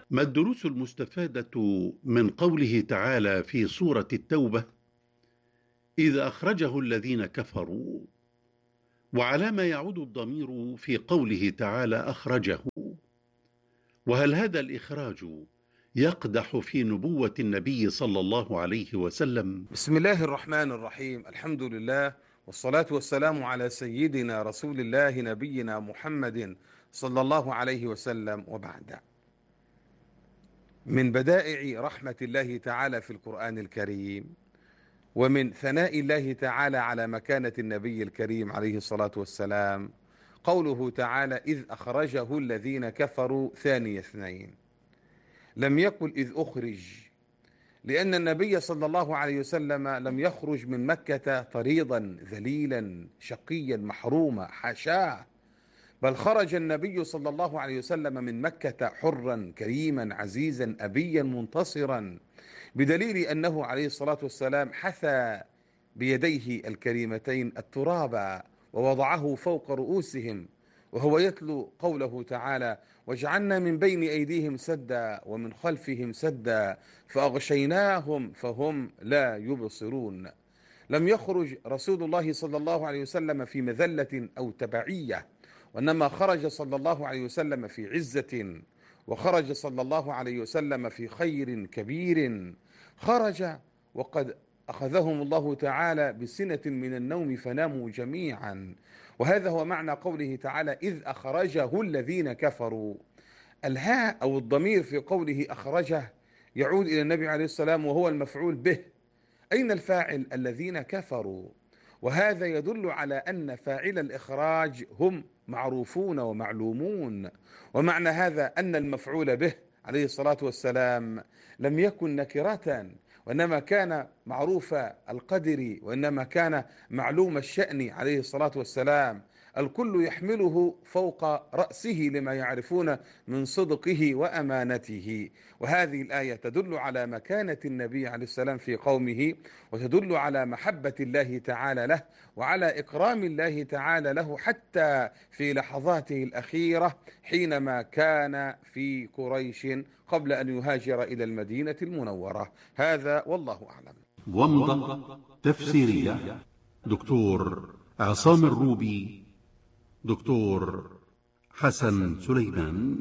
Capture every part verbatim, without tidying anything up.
ما الدروس المستفادة من قوله تعالى في سورة التوبة: إذ أخرجه الذين كفروا؟ وعلى ما يعود الضمير في قوله تعالى أخرجه؟ وهل هذا الإخراج يقدح في نبوة النبي صلى الله عليه وسلم؟ بسم الله الرحمن الرحيم. الحمد لله والصلاة والسلام على سيدنا رسول الله نبينا محمد صلى الله عليه وسلم، وبعد. من بدائع رحمة الله تعالى في القرآن الكريم ومن ثناء الله تعالى على مكانة النبي الكريم عليه الصلاة والسلام قوله تعالى: إذ أخرجه الذين كفروا ثاني اثنين. لم يقل إذ أخرج، لأن النبي صلى الله عليه وسلم لم يخرج من مكة طريضا ذليلا شقيا محروما، حاشاه، بل خرج النبي صلى الله عليه وسلم من مكة حرا كريما عزيزا أبيا منتصرا، بدليل أنه عليه الصلاة والسلام حثى بيديه الكريمتين التراب ووضعه فوق رؤوسهم وهو يتلو قوله تعالى: واجعلنا من بين أيديهم سدا ومن خلفهم سدا فأغشيناهم فهم لا يبصرون. لم يخرج رسول الله صلى الله عليه وسلم في مذلة أو تبعية، وإنما خرج صلى الله عليه وسلم في عزة، وخرج صلى الله عليه وسلم في خير كبير. خرج وقد أخذهم الله تعالى بسنة من النوم فناموا جميعا، وهذا هو معنى قوله تعالى: إذ أخرجه الذين كفروا. الهاء أو الضمير في قوله أخرجه يعود إلى النبي عليه السلام وهو المفعول به. أين الفاعل؟ الذين كفروا. وهذا يدل على أن فاعل الإخراج هم معروفون ومعلومون، ومعنى هذا أن المفعول به عليه الصلاة والسلام لم يكن نكرة، وإنما كان معروف القدر، وإنما كان معلوم الشأن عليه الصلاة والسلام. الكل يحمله فوق رأسه لما يعرفون من صدقه وأمانته. وهذه الآية تدل على مكانة النبي عليه السلام في قومه، وتدل على محبة الله تعالى له، وعلى إكرام الله تعالى له حتى في لحظاته الأخيرة حينما كان في قريش قبل أن يهاجر إلى المدينة المنورة. هذا والله أعلم. ومضة تفسيرية: دكتور عصام الروبي، دكتور حسن سليمان.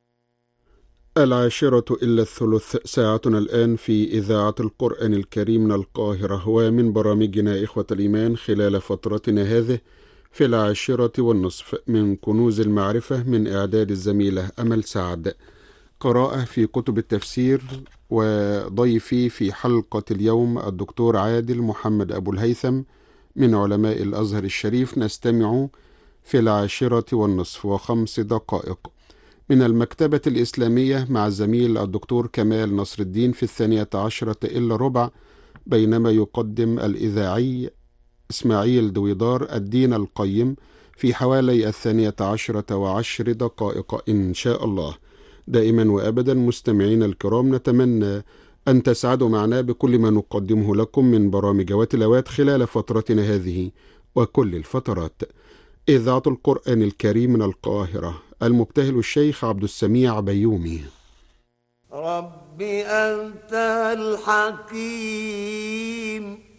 العاشرة إلا الثلث، ساعتنا الآن في إذاعة القرآن الكريم من القاهرة، ومن برامجنا إخوة الإيمان خلال فترتنا هذه في العاشرة والنصف من كنوز المعرفة، من إعداد الزميلة أمل سعد، قراءة في كتب التفسير. وضيفي في حلقة اليوم الدكتور عادل محمد أبو الهيثم من علماء الأزهر الشريف. نستمع في العاشرة والنصف وخمس دقائق من المكتبة الإسلامية مع الزميل الدكتور كمال نصر الدين في الثانية عشرة إلا ربع، بينما يقدم الإذاعي إسماعيل دويدار الدين القيم في حوالي الثانية عشرة وعشر دقائق إن شاء الله. دائما وأبدا مستمعين الكرام، نتمنى أن تسعدوا معنا بكل ما نقدمه لكم من برامج وتلاوات خلال فترتنا هذه وكل الفترات. إذاعة القرآن الكريم من القاهرة، المبتهل الشيخ عبد السميع بيومي. رب أنت الحكيم